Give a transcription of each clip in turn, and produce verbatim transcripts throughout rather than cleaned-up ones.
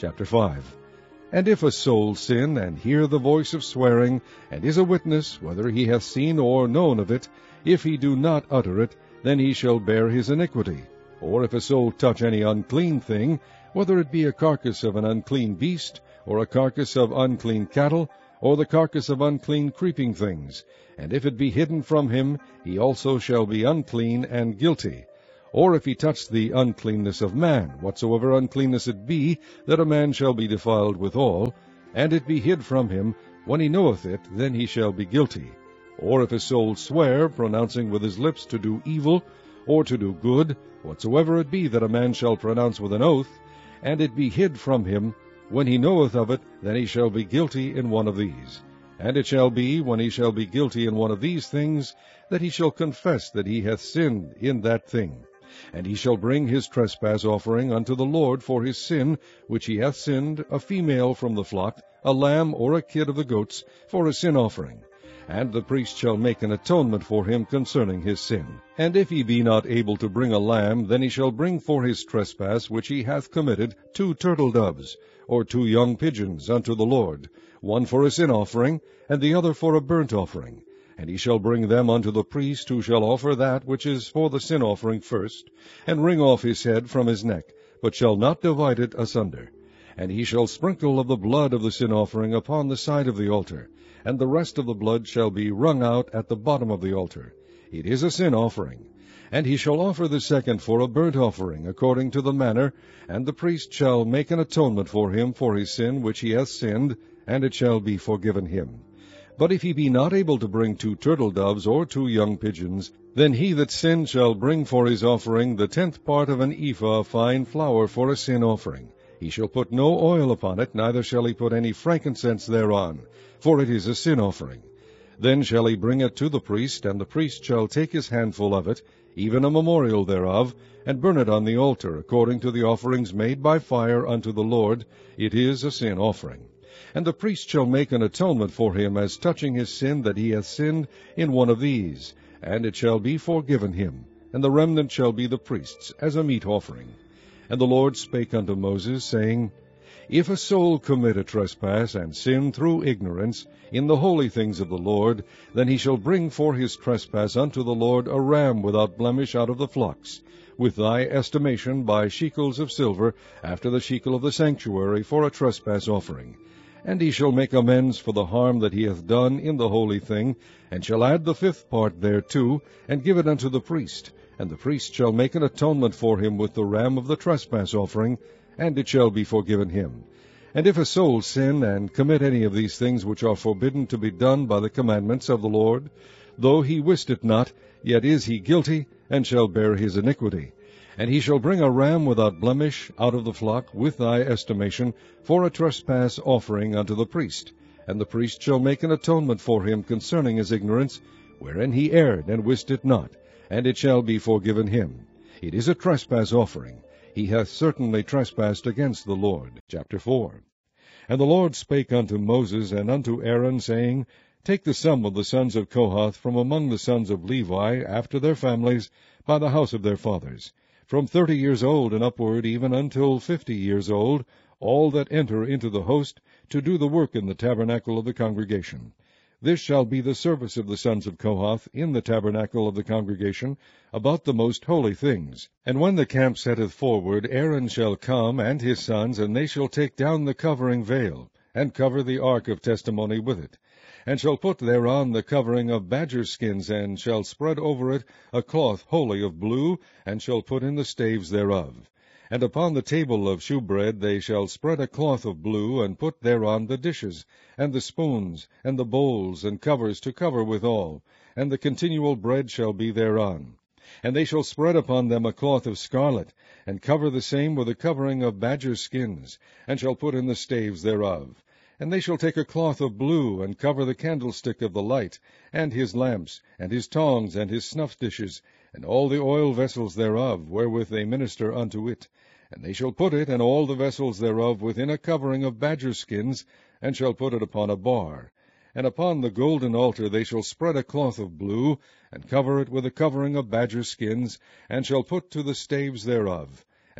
Chapter five. And if a soul sin, and hear the voice of swearing, and is a witness, whether he hath seen or known of it, if he do not utter it, then he shall bear his iniquity. Or if a soul touch any unclean thing, whether it be a carcass of an unclean beast, or a carcass of unclean cattle, or the carcass of unclean creeping things, and if it be hidden from him, he also shall be unclean and guilty. Or if he touch the uncleanness of man, whatsoever uncleanness it be, that a man shall be defiled withal, and it be hid from him, when he knoweth it, then he shall be guilty. Or if a soul swear, pronouncing with his lips to do evil, or to do good, whatsoever it be that a man shall pronounce with an oath, and it be hid from him, when he knoweth of it, then he shall be guilty in one of these. And it shall be, when he shall be guilty in one of these things, that he shall confess that he hath sinned in that thing. And he shall bring his trespass offering unto the Lord for his sin, which he hath sinned, a female from the flock, a lamb or a kid of the goats, for a sin offering. And the priest shall make an atonement for him concerning his sin. And if he be not able to bring a lamb, then he shall bring for his trespass which he hath committed two turtle doves, or two young pigeons unto the Lord, one for a sin offering, and the other for a burnt offering. And he shall bring them unto the priest, who shall offer that which is for the sin offering first, and wring off his head from his neck, but shall not divide it asunder. And he shall sprinkle of the blood of the sin offering upon the side of the altar, and the rest of the blood shall be wrung out at the bottom of the altar. It is a sin offering. And he shall offer the second for a burnt offering, according to the manner, and the priest shall make an atonement for him for his sin which he hath sinned, and it shall be forgiven him. But if he be not able to bring two turtle doves or two young pigeons, then he that sinned shall bring for his offering the tenth part of an ephah of fine flour for a sin offering. He shall put no oil upon it, neither shall he put any frankincense thereon, for it is a sin offering. Then shall he bring it to the priest, and the priest shall take his handful of it, even a memorial thereof, and burn it on the altar, according to the offerings made by fire unto the Lord. It is a sin offering. And the priest shall make an atonement for him as touching his sin that he hath sinned in one of these, and it shall be forgiven him, and the remnant shall be the priest's, as a meat offering. And the Lord spake unto Moses, saying, If a soul commit a trespass, and sin through ignorance, in the holy things of the Lord, then he shall bring for his trespass unto the Lord a ram without blemish out of the flocks, with thy estimation by shekels of silver, after the shekel of the sanctuary, for a trespass offering. And he shall make amends for the harm that he hath done in the holy thing, and shall add the fifth part thereto, and give it unto the priest. And the priest shall make an atonement for him with the ram of the trespass offering, and it shall be forgiven him. And if a soul sin, and commit any of these things which are forbidden to be done by the commandments of the Lord, though he wist it not, yet is he guilty, and shall bear his iniquity. And he shall bring a ram without blemish out of the flock, with thy estimation, for a trespass offering unto the priest. And the priest shall make an atonement for him concerning his ignorance, wherein he erred, and wist it not, and it shall be forgiven him. It is a trespass offering. He hath certainly trespassed against the Lord. Chapter four. And the Lord spake unto Moses and unto Aaron, saying, Take the sum of the sons of Kohath from among the sons of Levi, after their families, by the house of their fathers, from thirty years old and upward, even until fifty years old, all that enter into the host, to do the work in the tabernacle of the congregation. This shall be the service of the sons of Kohath in the tabernacle of the congregation, about the most holy things. And when the camp setteth forward, Aaron shall come, and his sons, and they shall take down the covering veil, and cover the ark of testimony with it, and shall put thereon the covering of badger skins, and shall spread over it a cloth wholly of blue, and shall put in the staves thereof. And upon the table of shewbread they shall spread a cloth of blue, and put thereon the dishes, and the spoons, and the bowls, and covers to cover withal, and the continual bread shall be thereon. And they shall spread upon them a cloth of scarlet, and cover the same with a covering of badger skins, and shall put in the staves thereof. And they shall take a cloth of blue, and cover the candlestick of the light, and his lamps, and his tongs, and his snuff dishes, and all the oil vessels thereof, wherewith they minister unto it. And they shall put it, and all the vessels thereof, within a covering of badger skins, and shall put it upon a bar. And upon the golden altar they shall spread a cloth of blue, and cover it with a covering of badger skins, and shall put to the staves thereof.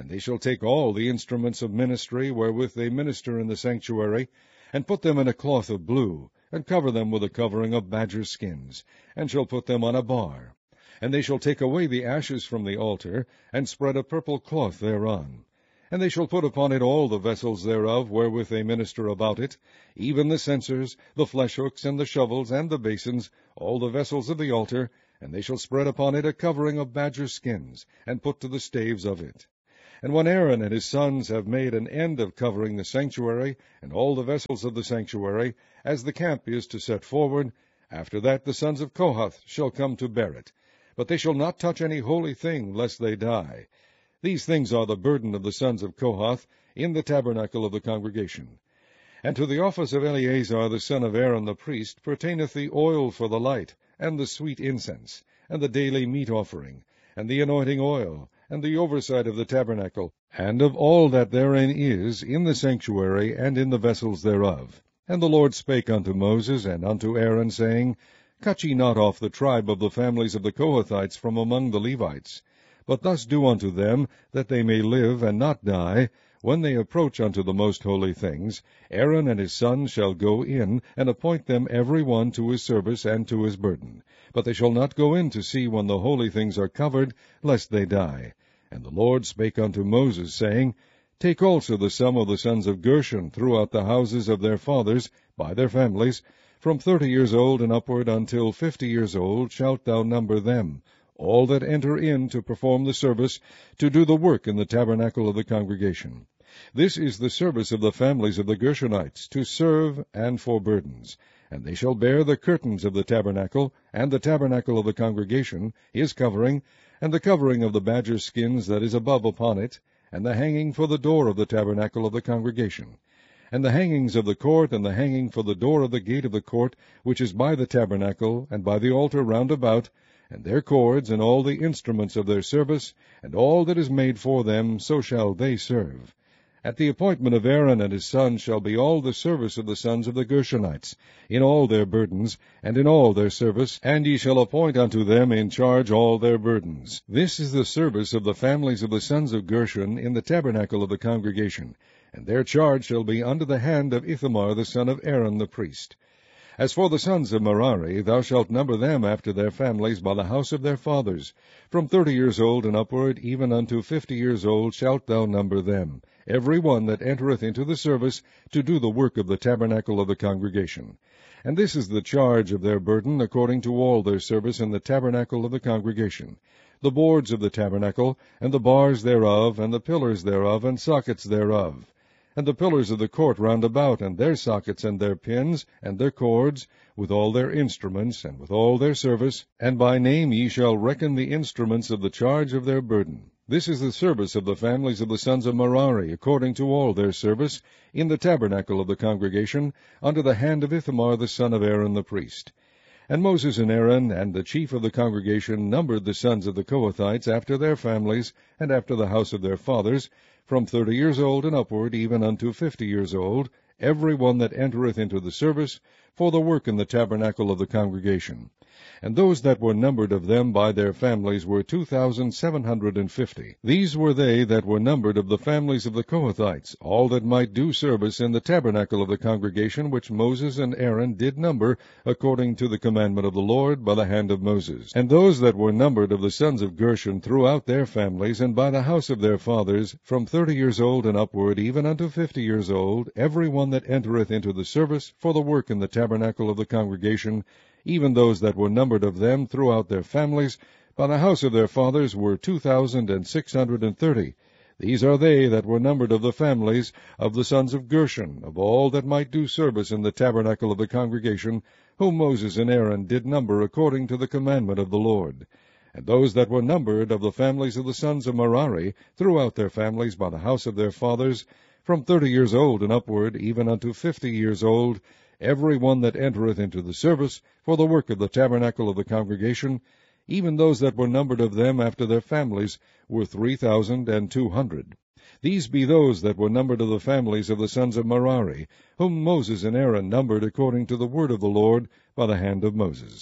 And they shall take all the instruments of ministry wherewith they minister in the sanctuary, and put them in a cloth of blue, and cover them with a covering of badger skins, and shall put them on a bar. And they shall take away the ashes from the altar, and spread a purple cloth thereon. And they shall put upon it all the vessels thereof wherewith they minister about it, even the censers, the flesh hooks, and the shovels, and the basins, all the vessels of the altar, and they shall spread upon it a covering of badger skins, and put to the staves of it. And when Aaron and his sons have made an end of covering the sanctuary, and all the vessels of the sanctuary, as the camp is to set forward, after that the sons of Kohath shall come to bear it. But they shall not touch any holy thing, lest they die. These things are the burden of the sons of Kohath in the tabernacle of the congregation. And to the office of Eleazar the son of Aaron the priest pertaineth the oil for the light, and the sweet incense, and the daily meat offering, and the anointing oil, and the oversight of the tabernacle, and of all that therein is, in the sanctuary, and in the vessels thereof. And the Lord spake unto Moses and unto Aaron, saying, Cut ye not off the tribe of the families of the Kohathites from among the Levites, but thus do unto them, that they may live and not die. When they approach unto the most holy things, Aaron and his sons shall go in, and appoint them every one to his service and to his burden. But they shall not go in to see when the holy things are covered, lest they die. And the Lord spake unto Moses, saying, Take also the sum of the sons of Gershon throughout the houses of their fathers, by their families, from thirty years old and upward until fifty years old shalt thou number them, all that enter in to perform the service, to do the work in the tabernacle of the congregation. This is the service of the families of the Gershonites, to serve and for burdens. And they shall bear the curtains of the tabernacle, and the tabernacle of the congregation, his covering, and the covering of the badger skins that is above upon it, and the hanging for the door of the tabernacle of the congregation, and the hangings of the court, and the hanging for the door of the gate of the court, which is by the tabernacle, and by the altar round about, and their cords, and all the instruments of their service, and all that is made for them, so shall they serve. At the appointment of Aaron and his sons shall be all the service of the sons of the Gershonites, in all their burdens, and in all their service, and ye shall appoint unto them in charge all their burdens. This is the service of the families of the sons of Gershon in the tabernacle of the congregation, and their charge shall be under the hand of Ithamar the son of Aaron the priest. As for the sons of Merari, thou shalt number them after their families by the house of their fathers. From thirty years old and upward, even unto fifty years old, shalt thou number them, every one that entereth into the service, to do the work of the tabernacle of the congregation. And this is the charge of their burden, according to all their service in the tabernacle of the congregation. The boards of the tabernacle, and the bars thereof, and the pillars thereof, and sockets thereof, and the pillars of the court round about, and their sockets, and their pins, and their cords, with all their instruments, and with all their service, and by name ye shall reckon the instruments of the charge of their burden. This is the service of the families of the sons of Merari, according to all their service, in the tabernacle of the congregation, under the hand of Ithamar the son of Aaron the priest. And Moses and Aaron and the chief of the congregation numbered the sons of the Kohathites after their families, and after the house of their fathers, from thirty years old and upward, even unto fifty years old, every one that entereth into the service, for the work in the tabernacle of the congregation. And those that were numbered of them by their families were two thousand seven hundred and fifty. These were they that were numbered of the families of the Kohathites, all that might do service in the tabernacle of the congregation, which Moses and Aaron did number, according to the commandment of the Lord, by the hand of Moses. And those that were numbered of the sons of Gershon throughout their families, and by the house of their fathers, from thirty years old and upward, even unto fifty years old, every one that entereth into the service, for the work in the tabernacle of the congregation, even those that were numbered of them throughout their families, by the house of their fathers, were two thousand and six hundred and thirty. These are they that were numbered of the families of the sons of Gershon, of all that might do service in the tabernacle of the congregation, whom Moses and Aaron did number according to the commandment of the Lord. And those that were numbered of the families of the sons of Merari, throughout their families, by the house of their fathers, from thirty years old and upward, even unto fifty years old, every one that entereth into the service, for the work of the tabernacle of the congregation, even those that were numbered of them after their families, were three thousand and two hundred. These be those that were numbered of the families of the sons of Merari, whom Moses and Aaron numbered according to the word of the Lord, by the hand of Moses.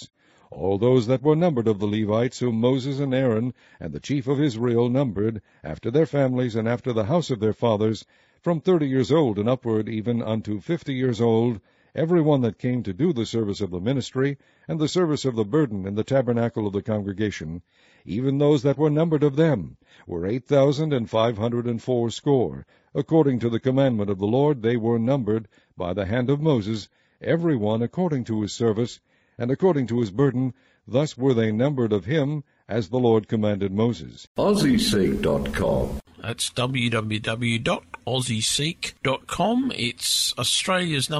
All those that were numbered of the Levites, whom Moses and Aaron and the chief of Israel numbered, after their families and after the house of their fathers, from thirty years old and upward, even unto fifty years old, every one that came to do the service of the ministry, and the service of the burden in the tabernacle of the congregation, even those that were numbered of them, were eight thousand and five hundred and fourscore. According to the commandment of the Lord, they were numbered by the hand of Moses, every one according to his service, and according to his burden. Thus were they numbered of him, as the Lord commanded Moses. Aussie Seek dot com. That's w w w dot aussie seek dot com. It's Australia's number